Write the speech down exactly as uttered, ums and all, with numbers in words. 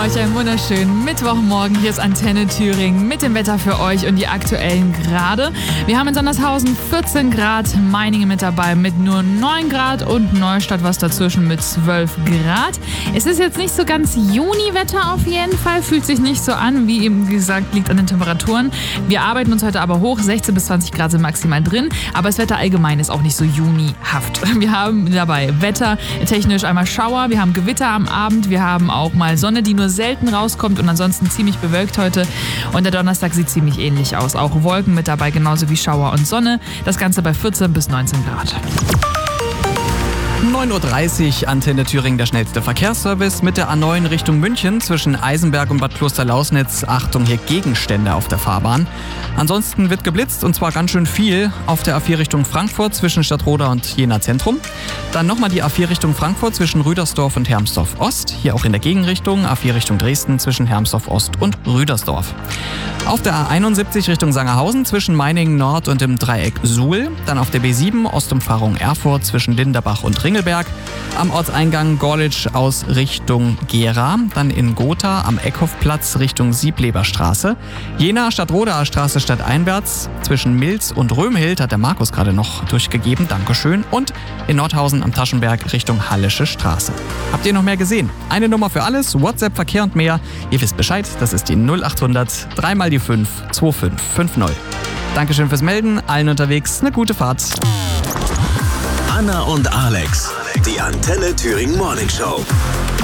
euch einen wunderschönen Mittwochmorgen. Hier ist Antenne Thüringen mit dem Wetter für euch und die aktuellen Grade. Wir haben in Sandershausen vierzehn Grad, Meiningen mit dabei mit nur neun Grad und Neustadt was dazwischen mit zwölf Grad. Es ist jetzt nicht so ganz Juni-Wetter auf jeden Fall, fühlt sich nicht so an, wie eben gesagt, liegt an den Temperaturen. Wir arbeiten uns heute aber hoch, sechzehn bis zwanzig Grad sind maximal drin, aber das Wetter allgemein ist auch nicht so junihaft. Wir haben dabei wettertechnisch einmal Schauer, wir haben Gewitter am Abend, wir haben auch mal Sonne, die nur selten rauskommt und ansonsten ziemlich bewölkt heute. Und der Donnerstag sieht ziemlich ähnlich aus. Auch Wolken mit dabei, genauso wie Schauer und Sonne. Das Ganze bei vierzehn bis neunzehn Grad. neun Uhr dreißig, Antenne Thüringen, der schnellste Verkehrsservice mit der A neun Richtung München zwischen Eisenberg und Bad Klosterlausnitz. Achtung, hier Gegenstände auf der Fahrbahn. Ansonsten wird geblitzt und zwar ganz schön viel auf der A vier Richtung Frankfurt zwischen Stadtroda und Jena Zentrum. Dann nochmal die A vier Richtung Frankfurt zwischen Rüdersdorf und Hermsdorf Ost. Hier auch in der Gegenrichtung A vier Richtung Dresden zwischen Hermsdorf Ost und Rüdersdorf. Auf der A einundsiebzig Richtung Sangerhausen zwischen Meiningen Nord und dem Dreieck Suhl. Dann auf der B sieben Ostumfahrung Erfurt zwischen Linderbach und Ringelberg. Am Ortseingang Gorlitz aus Richtung Gera. Dann in Gotha am Eckhofplatz Richtung Siebleberstraße. Jena Stadtrodaer Straße stadteinwärts zwischen Milz und Römhild hat der Markus gerade noch durchgegeben. Dankeschön. Und in Nordhausen am Taschenberg Richtung Hallische Straße. Habt ihr noch mehr gesehen? Eine Nummer für alles, WhatsApp, Verkehr und mehr. Ihr wisst Bescheid, das ist die null achthundert drei mal die fünf zwei fünf fünf null. Dankeschön fürs Melden, allen unterwegs eine gute Fahrt. Anna und Alex, die Antenne Thüringen Morning Show.